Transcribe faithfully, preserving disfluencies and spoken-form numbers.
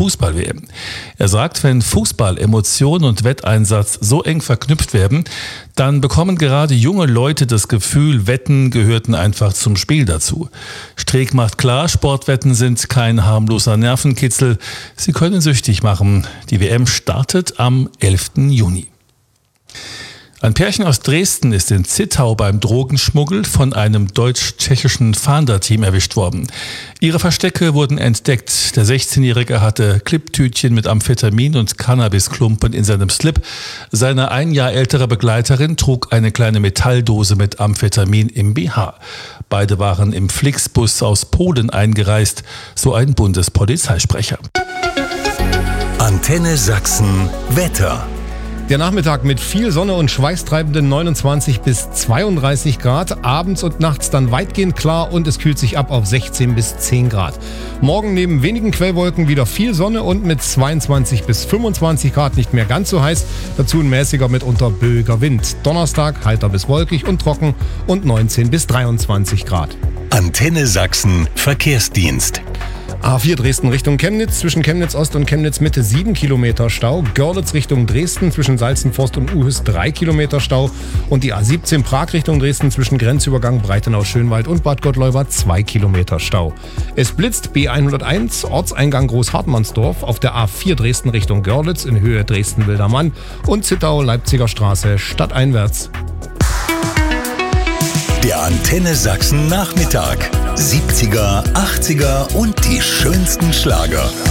Fußball-W M. Er sagt, wenn Fußball, Emotion und Wetteinsatz so eng verknüpft werden, dann bekommen gerade junge Leute das Gefühl, Wetten gehörten einfach zum Spiel dazu. Streeck macht klar, Sportwetten sind kein harmloser Nervenkitzel. Sie können süchtig machen. Die W M startet am elften Juni. Ein Pärchen aus Dresden ist in Zittau beim Drogenschmuggel von einem deutsch-tschechischen Fahnderteam erwischt worden. Ihre Verstecke wurden entdeckt. Der sechzehnjährige hatte Cliptütchen mit Amphetamin und Cannabisklumpen in seinem Slip. Seine ein Jahr ältere Begleiterin trug eine kleine Metalldose mit Amphetamin im B H. Beide waren im Flixbus aus Polen eingereist, so ein Bundespolizeisprecher. Antenne Sachsen Wetter. Der Nachmittag mit viel Sonne und schweißtreibenden neunundzwanzig bis zweiunddreißig Grad. Abends und nachts dann weitgehend klar und es kühlt sich ab auf sechzehn bis zehn Grad. Morgen neben wenigen Quellwolken wieder viel Sonne und mit zweiundzwanzig bis fünfundzwanzig Grad nicht mehr ganz so heiß. Dazu ein mäßiger, mitunter böiger Wind. Donnerstag heiter bis wolkig und trocken und neunzehn bis dreiundzwanzig Grad. Antenne Sachsen Verkehrsdienst. A vier Dresden Richtung Chemnitz, zwischen Chemnitz Ost und Chemnitz Mitte sieben Kilometer Stau. Görlitz Richtung Dresden, zwischen Salzenforst und Uhüs drei Kilometer Stau. Und die A siebzehn Prag Richtung Dresden, zwischen Grenzübergang Breitenau-Schönwald und Bad Gottleuba zwei Kilometer Stau. Es blitzt B hunderteins, Ortseingang Großhartmannsdorf, auf der A vier Dresden Richtung Görlitz in Höhe Dresden-Wildermann und Zittau-Leipziger Straße stadteinwärts. Der Antenne Sachsen Nachmittag. siebziger, achtziger und die schönsten Schlager.